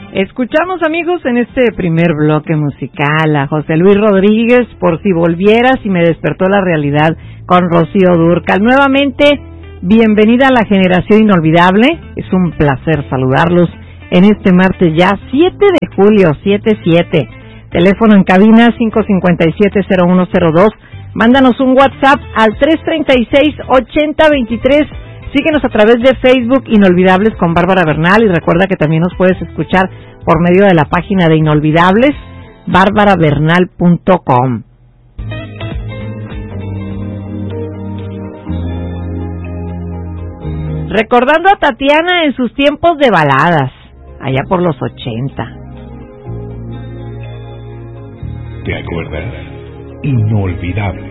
Escuchamos, amigos, en este primer bloque musical a José Luis Rodríguez, Por si volvieras, y me despertó la realidad, con Rocío Dúrcal. Nuevamente, bienvenida a la generación inolvidable. Es un placer saludarlos en este martes ya 7 de julio, 7-7. Teléfono en cabina 557-0102. Mándanos un WhatsApp al 336-8023. Síguenos a través de Facebook Inolvidables con Bárbara Bernal, y recuerda que también nos puedes escuchar por medio de la página de Inolvidables, barbarabernal.com. Recordando a Tatiana en sus tiempos de baladas, allá por los 80. ¿Te acuerdas? Inolvidable.